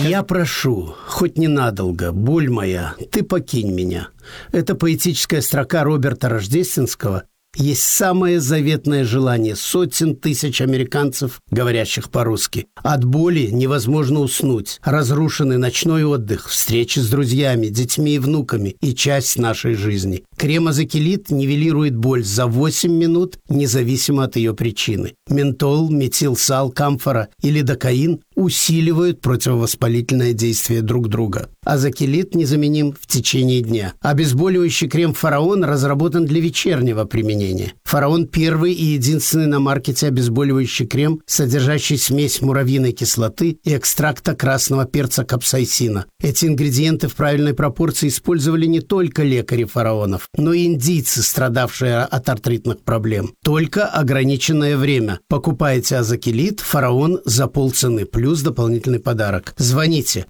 Я прошу, хоть ненадолго, боль моя, ты покинь меня. Это поэтическая строка Роберта Рождественского есть самое заветное желание сотен тысяч американцев, говорящих по-русски. От боли невозможно уснуть. Разрушенный ночной отдых, встречи с друзьями, детьми и внуками и часть нашей жизни. Крем-азокилит нивелирует боль за 8 минут, независимо от ее причины. Ментол, метилсал, камфора или докаин усиливают противовоспалительное действие друг друга. Азокилит незаменим в течение дня. Обезболивающий крем «Фараон» разработан для вечернего применения. «Фараон» – первый и единственный на маркете обезболивающий крем, содержащий смесь муравьиной кислоты и экстракта красного перца капсаицина. Эти ингредиенты в правильной пропорции использовали не только лекари фараонов, но и индийцы, страдавшие от артритных проблем. Только ограниченное время. Покупайте азокилит «Фараон» за полцены, плюс дополнительный подарок. Звоните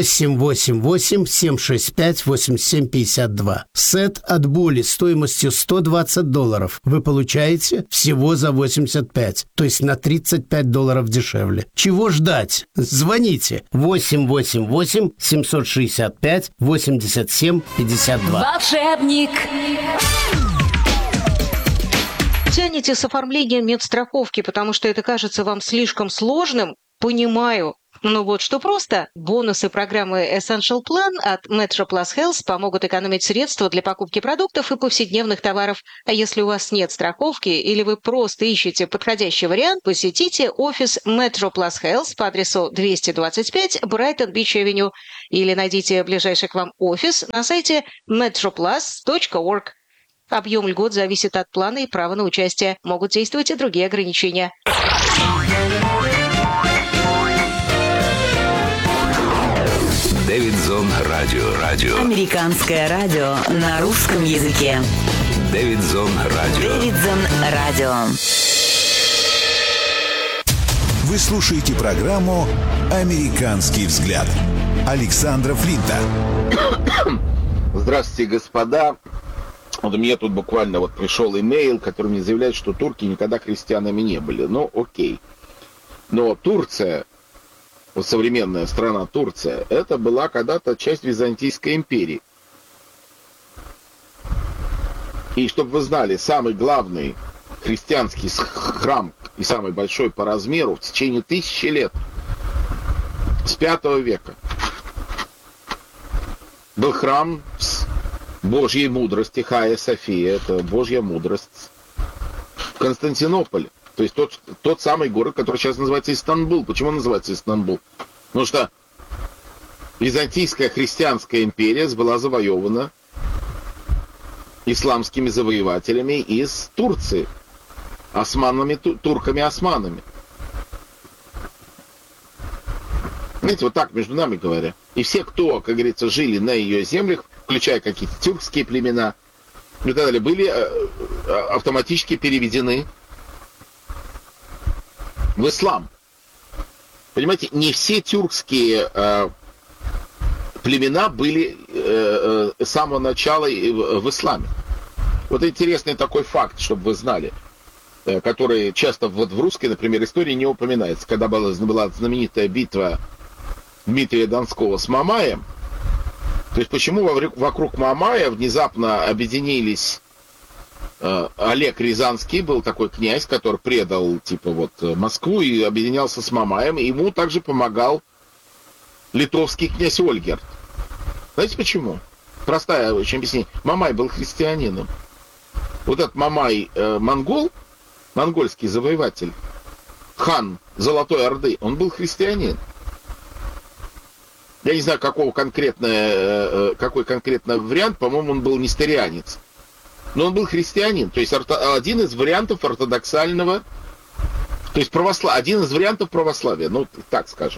888-765-8752. Сет от боли стоимостью $120 вы получаете всего за 85, то есть на $35 дешевле. Чего ждать? Звоните 888-765-8752. Волшебник! Тянете с оформлением медстраховки, потому что это кажется вам слишком сложным? Понимаю. Ну вот что просто. Бонусы программы Essential Plan от Metro Plus Health помогут экономить средства для покупки продуктов и повседневных товаров. А если у вас нет страховки или вы просто ищете подходящий вариант, посетите офис Metro Plus Health по адресу 225 Brighton Beach Avenue или найдите ближайший к вам офис на сайте metroplus.org. Объем льгот зависит от плана и права на участие. Могут действовать и другие ограничения. Дэвидзон радио. Американское радио на русском языке. Дэвидзон радио. Вы слушаете программу «Американский взгляд» Александра Флинта. Здравствуйте, господа. Вот у меня тут буквально пришел имейл, который мне заявляет, что турки никогда христианами не были. Ну, окей. Но Турция, современная страна Турция, это была когда-то часть Византийской империи. И чтобы вы знали, самый главный христианский храм и самый большой по размеру в течение 1000 лет, с V века, был храм с Божьей мудрости, Хая София, это Божья мудрость, в Константинополе. То есть тот самый город, который сейчас называется Истанбул. Почему он называется Истанбул? Потому что Византийская христианская империя была завоевана исламскими завоевателями из Турции, турками-османами. Знаете, вот так, между нами говоря. И все, кто, как говорится, жили на ее землях, включая какие-то тюркские племена и так далее, были автоматически переведены в ислам. Понимаете, не все тюркские племена были с самого начала в исламе. Вот интересный такой факт, чтобы вы знали, который часто в русской, например, истории не упоминается. Когда была знаменитая битва Дмитрия Донского с Мамаем, то есть почему вокруг Мамая внезапно объединились Олег Рязанский, был такой князь, который предал Москву и объединялся с Мамаем, и ему также помогал литовский князь Ольгерт. Знаете почему? Простое очень объяснение. Мамай был христианином. Вот этот Мамай монгольский завоеватель, хан Золотой Орды, он был христианин. Я не знаю, какой конкретно вариант, по-моему, он был несторианец. Но он был христианин, то есть один из вариантов ортодоксального, то есть один из вариантов православия, ну, так скажем.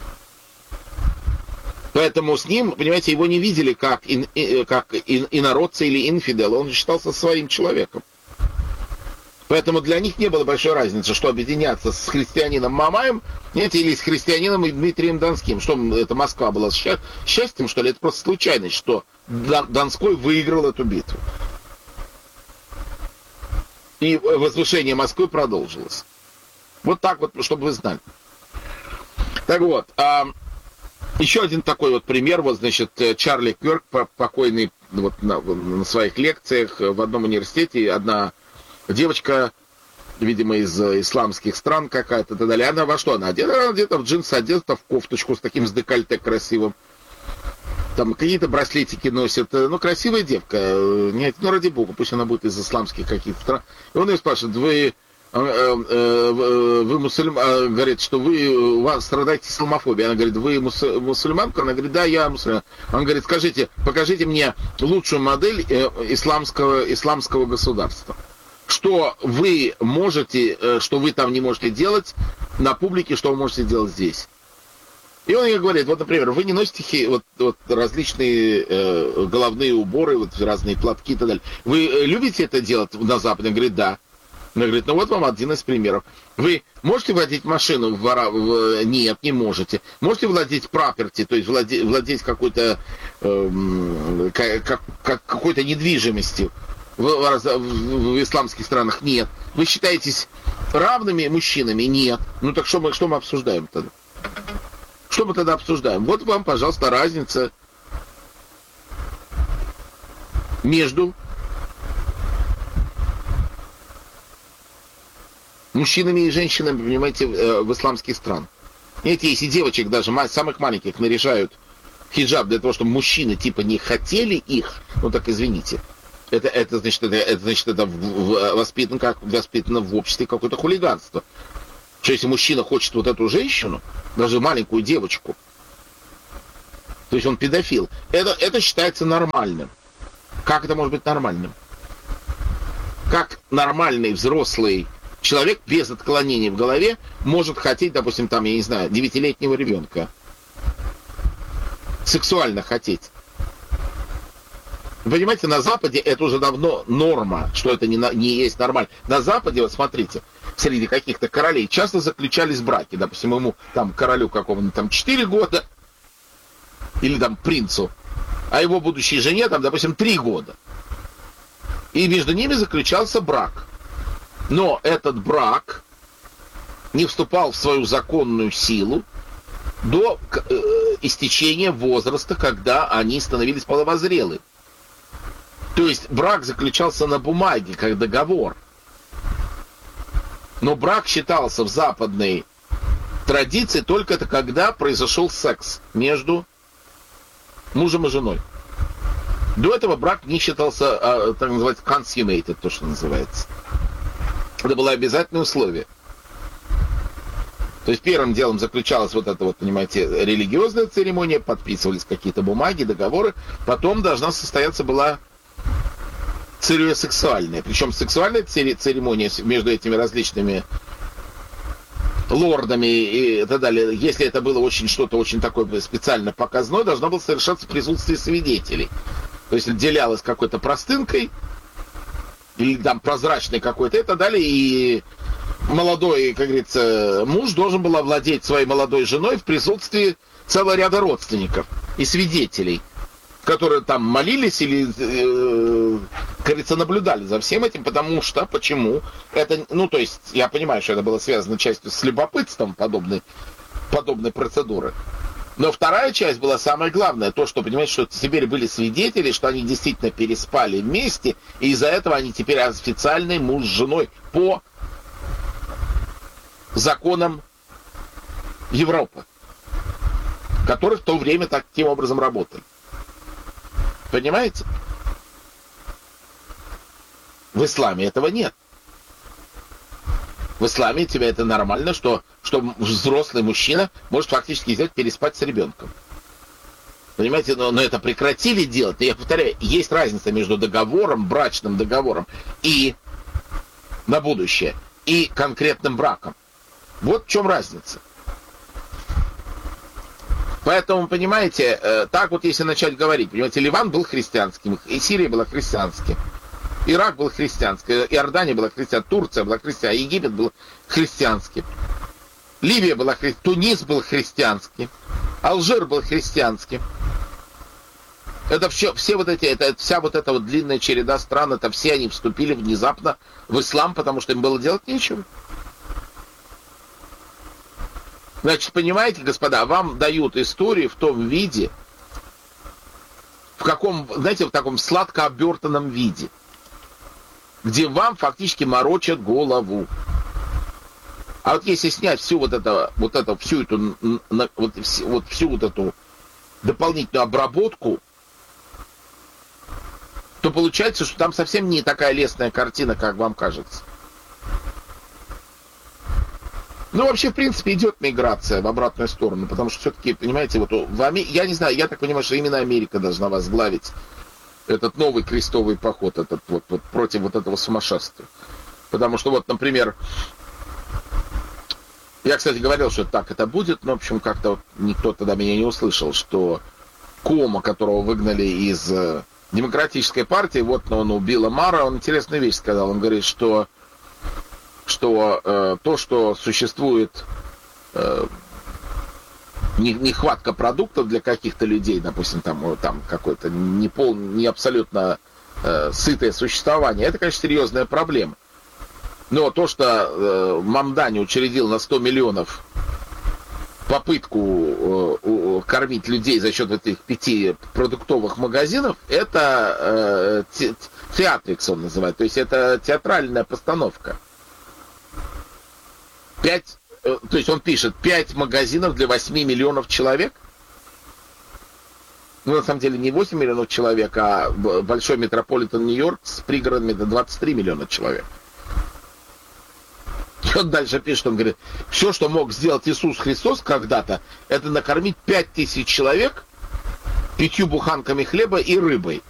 Поэтому с ним, понимаете, его не видели как инородца или инфидел, он считался своим человеком. Поэтому для них не было большой разницы, что объединяться с христианином Мамаем, или с христианином Дмитрием Донским. Что это Москва была счастьем, что ли? Это просто случайность, что Донской выиграл эту битву. И возвышение Москвы продолжилось. Вот так вот, чтобы вы знали. Так вот, Еще один такой вот пример, вот, значит, Чарли Кёрк, покойный вот на своих лекциях в одном университете, одна девочка, видимо, из исламских стран какая-то, и так далее. Она во что она одета? Она одета в джинсы, одета в кофточку с таким с декольте красивым. Там какие-то браслетики носит. Ну, красивая девка. Нет, ну, ради бога, пусть она будет из исламских каких-то стран. И он ее спрашивает, вы мусульман, говорит, что у вас страдаете исламофобией. Она говорит, вы мусульманка? Она говорит, да, я мусульман. Он говорит, покажите мне лучшую модель исламского государства. Что вы можете, что вы там не можете делать на публике, что вы можете делать здесь. И он ей говорит, вот, например, вы не носите вот различные головные уборы, вот разные платки и так далее. Вы любите это делать на Западе? Он говорит, да. Он говорит, ну вот вам один из примеров. Вы можете водить машину Нет, не можете. Можете владеть property, то есть владеть какой-то недвижимостью в исламских странах? Нет. Вы считаетесь равными мужчинами? Нет. Ну так что мы обсуждаем тогда? Что мы тогда обсуждаем? Вот вам, пожалуйста, разница между мужчинами и женщинами, понимаете, в исламских странах. Знаете, если девочек, даже самых маленьких, наряжают хиджаб для того, чтобы мужчины типа не хотели их, ну так извините, это значит, это воспитано в обществе какое-то хулиганство. Что если мужчина хочет вот эту женщину, даже маленькую девочку, то есть он педофил, это считается нормальным. Как это может быть нормальным? Как нормальный взрослый человек без отклонений в голове может хотеть, допустим, там, я не знаю, 9-летнего ребенка? Сексуально хотеть. Вы понимаете, на Западе это уже давно норма, что это не есть нормально. На Западе, вот смотрите, среди каких-то королей часто заключались браки. Допустим, ему, там, королю какого-нибудь, там, 4 года, или, там, принцу, а его будущей жене, там, допустим, 3 года. И между ними заключался брак. Но этот брак не вступал в свою законную силу до истечения возраста, когда они становились половозрелы. То есть брак заключался на бумаге, как договор. Но брак считался в западной традиции только когда произошел секс между мужем и женой. До этого брак не считался, так называется, consummated, то, что называется. Это было обязательное условие. То есть первым делом заключалась вот эта вот, понимаете, религиозная церемония, подписывались какие-то бумаги, договоры, потом должна состояться была церемония сексуальная. Причем сексуальная церемония между этими различными лордами и так далее, если это было что-то очень такое специально показное, должно было совершаться в присутствии свидетелей. То есть отделялось какой-то простынкой, или там прозрачной какой-то и так далее, и молодой, как говорится, муж должен был овладеть своей молодой женой в присутствии целого ряда родственников и свидетелей, которые там молились или, как говорится, наблюдали за всем этим, потому что, почему? Это, ну, то есть, я понимаю, что это было связано частью с любопытством подобной процедуры. Но вторая часть была самая главная, то, что, понимаете, что теперь были свидетели, что они действительно переспали вместе, и из-за этого они теперь официальный муж с женой по законам Европы, которые в то время таким образом работали. Понимаете? В исламе этого нет. В исламе тебе это нормально, что взрослый мужчина может фактически взять переспать с ребенком. Понимаете, но это прекратили делать. Я повторяю, есть разница между договором, брачным договором и на будущее, и конкретным браком. Вот в чем разница. Поэтому, понимаете, так вот если начать говорить, понимаете, Ливан был христианским, и Сирия была христианским, Ирак был христианским, Иордания была христианским, Турция была христианским, Египет был христианским, Ливия была христианским, Тунис был христианским, Алжир был христианским. Это все вот эти, вся вот эта вот длинная череда стран, это все они вступили внезапно в ислам, потому что им было делать нечего. Значит, понимаете, господа, вам дают историю в том виде, в каком, знаете, в таком сладко обертанном виде, где вам фактически морочат голову. А вот если снять всю всю эту дополнительную обработку, то получается, что там совсем не такая лестная картина, как вам кажется. Ну, вообще, в принципе, идет миграция в обратную сторону, потому что все-таки, понимаете, вот я не знаю, я так понимаю, что именно Америка должна возглавить этот новый крестовый поход, этот вот против вот этого сумасшествия. Потому что вот, например, я, кстати, говорил, что так это будет, но, в общем, как-то вот никто тогда меня не услышал, что Кома, которого выгнали из Демократической партии, вот он у Билла Мара, он интересную вещь сказал, он говорит, что то, что существует нехватка продуктов для каких-то людей, допустим, там какое-то не абсолютно сытое существование, это, конечно, серьезная проблема. Но то, что Мамдани учредил на 100 миллионов попытку кормить людей за счет этих 5 продуктовых магазинов, это театрикс он называет, то есть это театральная постановка. То есть он пишет 5 магазинов для 8 миллионов человек. Ну, на самом деле, не 8 миллионов человек, а большой метрополитен Нью-Йорк с пригородами до 23 миллиона человек. И он дальше пишет, он говорит, все, что мог сделать Иисус Христос когда-то, это накормить 5000 человек 5 буханками хлеба и рыбой.